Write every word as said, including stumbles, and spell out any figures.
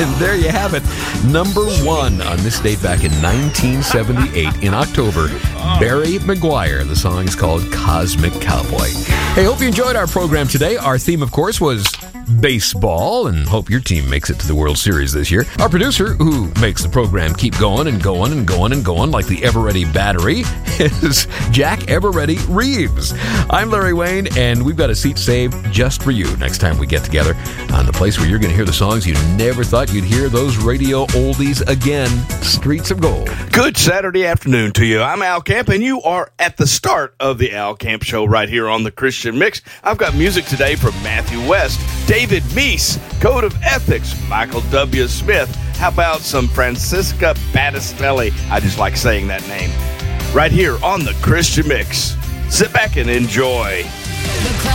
And there you have it. Number one on this date back in nineteen seventy-eight in October. Barry McGuire. The song is called Cosmic Cowboy. Hey, hope you enjoyed our program today. Our theme, of course, was baseball, and hope your team makes it to the World Series this year. Our producer, who makes the program keep going and going and going and going like the Everready battery, is Jack Everready Reeves. I'm Larry Wayne, and we've got a seat saved just for you next time we get together on the place where you're going to hear the songs you never thought you'd hear, those radio oldies again, Streets of Gold. Good Saturday afternoon to you. I'm Al Camp, and you are at the start of the Al Camp Show right here on the Christian Mix. I've got music today from Matthew West, David Meese, Code of Ethics, Michael W. Smith. How about some Francisca Battistelli? I just like saying that name. Right here on the Christian Mix. Sit back and enjoy.